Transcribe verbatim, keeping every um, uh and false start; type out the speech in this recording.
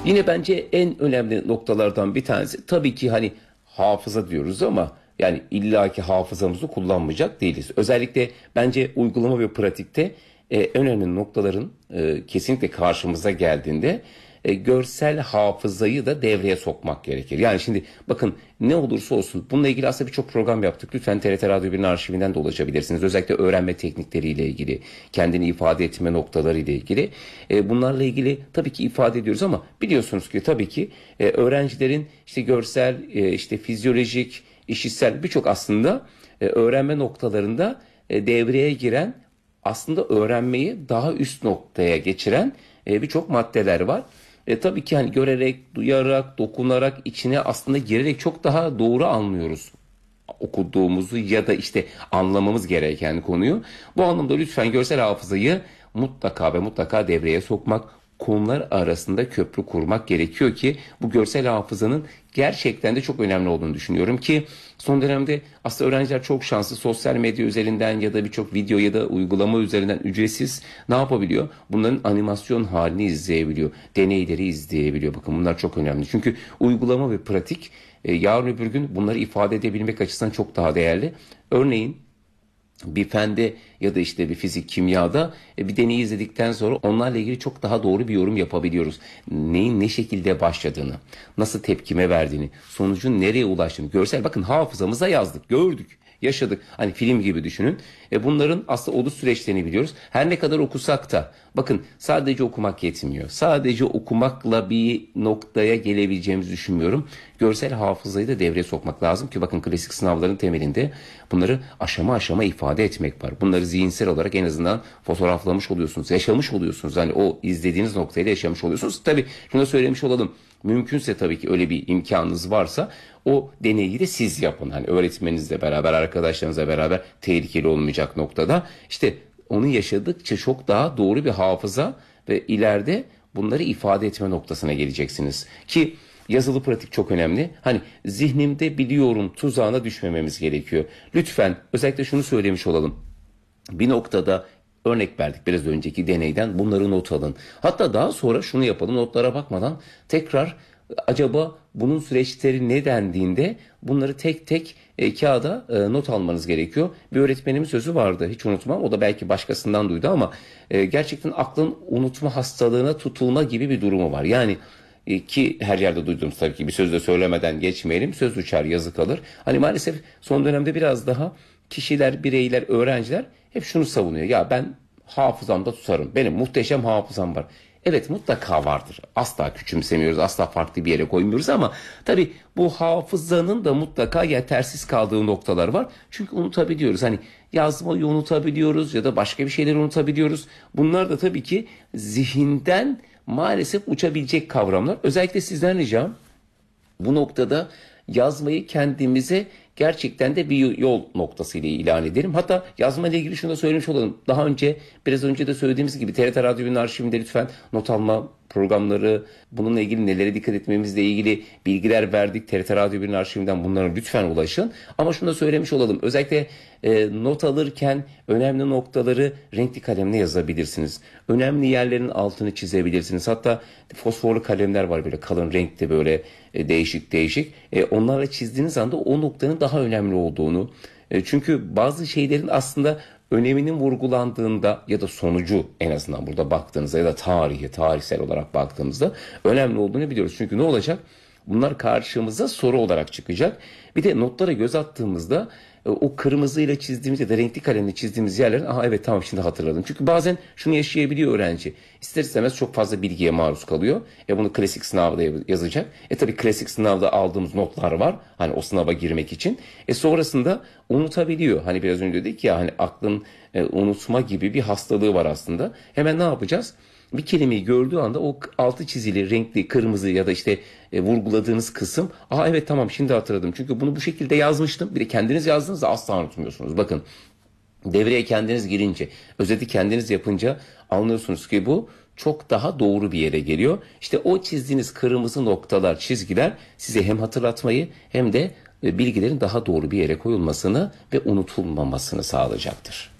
Yine bence en önemli noktalardan bir tanesi tabii ki hani hafıza diyoruz ama yani illaki hafızamızı kullanmayacak değiliz. Özellikle bence uygulama ve pratikte e, en önemli noktaların e, kesinlikle karşımıza geldiğinde e, görsel hafızayı da devreye sokmak gerekir. Yani şimdi bakın ne olursa olsun bununla ilgili aslında birçok program yaptık. Lütfen T R T Radyo bir'in arşivinden de ulaşabilirsiniz. Özellikle öğrenme teknikleriyle ilgili, kendini ifade etme noktaları ile ilgili. E, bunlarla ilgili tabii ki ifade ediyoruz ama biliyorsunuz ki tabii ki e, öğrencilerin işte görsel, e, işte fizyolojik, işitsel birçok aslında e, öğrenme noktalarında e, devreye giren, aslında öğrenmeyi daha üst noktaya geçiren e, birçok maddeler var. E, tabii ki hani görerek, duyarak, dokunarak, içine aslında girerek çok daha doğru anlıyoruz okuduğumuzu ya da işte anlamamız gereken konuyu. Bu anlamda lütfen görsel hafızayı mutlaka ve mutlaka devreye sokmak, konular arasında köprü kurmak gerekiyor ki bu görsel hafızanın gerçekten de çok önemli olduğunu düşünüyorum ki son dönemde aslında öğrenciler çok şanslı, sosyal medya üzerinden ya da birçok video ya da uygulama üzerinden ücretsiz ne yapabiliyor? Bunların animasyon halini izleyebiliyor, deneyleri izleyebiliyor. Bakın bunlar çok önemli. Çünkü uygulama ve pratik e, yarın öbür gün bunları ifade edebilmek açısından çok daha değerli. Örneğin bir fende ya da işte bir fizik, kimyada bir deneyi izledikten sonra onlarla ilgili çok daha doğru bir yorum yapabiliyoruz. Neyin ne şekilde başladığını, nasıl tepkime verdiğini, sonucun nereye ulaştığını görsel bakın hafızamıza yazdık, gördük, yaşadık. Hani film gibi düşünün. E bunların aslında oluş süreçlerini biliyoruz. Her ne kadar okusak da bakın sadece okumak yetmiyor. Sadece okumakla bir noktaya gelebileceğimizi düşünmüyorum. Görsel hafızayı da devreye sokmak lazım ki bakın klasik sınavların temelinde bunları aşama aşama ifade etmek var. Bunları zihinsel olarak en azından fotoğraflamış oluyorsunuz. Yaşamış oluyorsunuz. Hani o izlediğiniz noktayla yaşamış oluyorsunuz. Tabii şunu da söylemiş olalım. Mümkünse tabii ki öyle bir imkanınız varsa o deneyi de siz yapın. Hani öğretmeninizle beraber, arkadaşlarınızla beraber tehlikeli olmayacak noktada. İşte onu yaşadıkça çok daha doğru bir hafıza ve ileride bunları ifade etme noktasına geleceksiniz. Ki yazılı pratik çok önemli. Hani zihnimde biliyorum tuzağına düşmememiz gerekiyor. Lütfen özellikle şunu söylemiş olalım. Bir noktada örnek verdik biraz önceki deneyden, bunları not alın. Hatta daha sonra şunu yapalım, notlara bakmadan tekrar acaba bunun süreçleri ne dendiğinde bunları tek tek e, kağıda e, not almanız gerekiyor. Bir öğretmenimin sözü vardı, hiç unutmam. O da belki başkasından duydu ama e, gerçekten aklın unutma hastalığına tutulma gibi bir durumu var. Yani e, ki her yerde duyduğumuz tabii ki bir söz de söylemeden geçmeyelim. Söz uçar yazı kalır. Hani maalesef son dönemde biraz daha kişiler, bireyler, öğrenciler hep şunu savunuyor. Ya ben hafızamda tutarım. Benim muhteşem hafızam var. Evet mutlaka vardır. Asla küçümsemiyoruz, asla farklı bir yere koymuyoruz ama tabii bu hafızanın da mutlaka yetersiz kaldığı noktalar var. Çünkü unutabiliyoruz. Hani yazmayı unutabiliyoruz ya da başka bir şeyleri unutabiliyoruz. Bunlar da tabii ki zihinden maalesef uçabilecek kavramlar. Özellikle sizden ricam bu noktada yazmayı kendimize gerçekten de bir yol noktası ile ilan edelim. Hatta yazma ile ilgili şunu da söylemiş olalım. Daha önce biraz önce de söylediğimiz gibi T R T Radyo'nun arşivinde lütfen not alma programları, bununla ilgili nelere dikkat etmemizle ilgili bilgiler verdik. T R T Radyo bir'in arşivinden bunlara lütfen ulaşın. Ama şunu da söylemiş olalım. Özellikle e, not alırken önemli noktaları renkli kalemle yazabilirsiniz. Önemli yerlerin altını çizebilirsiniz. Hatta fosforlu kalemler var böyle kalın renkte böyle e, değişik değişik. E, onlarla çizdiğiniz anda o noktanın daha önemli olduğunu. E, çünkü bazı şeylerin aslında öneminin vurgulandığında ya da sonucu en azından burada baktığınızda ya da tarihi, tarihsel olarak baktığımızda önemli olduğunu biliyoruz. Çünkü ne olacak? Bunlar karşımıza soru olarak çıkacak. Bir de notlara göz attığımızda o kırmızıyla çizdiğimiz ya da renkli kalemle çizdiğimiz yerlerin aha evet tamam şimdi hatırladım. Çünkü bazen şunu yaşayabiliyor öğrenci. İster istemez çok fazla bilgiye maruz kalıyor. E bunu klasik sınavda yazacak. E tabii klasik sınavda aldığımız notlar var. Hani o sınava girmek için. E sonrasında unutabiliyor. Hani biraz önce dedik ya hani aklın e, unutma gibi bir hastalığı var aslında. Hemen ne yapacağız? Bir kelimeyi gördüğü anda o altı çizili, renkli, kırmızı ya da işte e, vurguladığınız kısım, aa evet tamam şimdi hatırladım. Çünkü bunu bu şekilde yazmıştım. Bir de kendiniz yazdığınızda asla unutmuyorsunuz. Bakın devreye kendiniz girince, özeti kendiniz yapınca anlıyorsunuz ki bu çok daha doğru bir yere geliyor. İşte o çizdiğiniz kırmızı noktalar, çizgiler size hem hatırlatmayı hem de bilgilerin daha doğru bir yere koyulmasını ve unutulmamasını sağlayacaktır.